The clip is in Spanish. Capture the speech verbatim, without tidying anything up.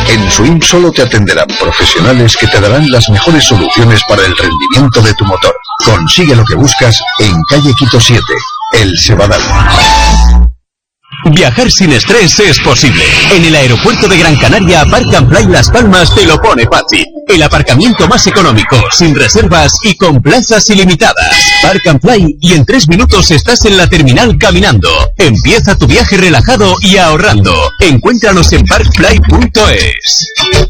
En Swim solo te atenderán profesionales que te darán las mejores soluciones para el rendimiento de tu motor. Consigue lo que buscas en calle Quito siete, El Sebadal. Viajar sin estrés es posible. En el aeropuerto de Gran Canaria, Park and Fly Las Palmas te lo pone fácil. El aparcamiento más económico, sin reservas y con plazas ilimitadas. Park and Fly y en tres minutos estás en la terminal caminando. Empieza tu viaje relajado y ahorrando. Encuéntranos en park fly punto es.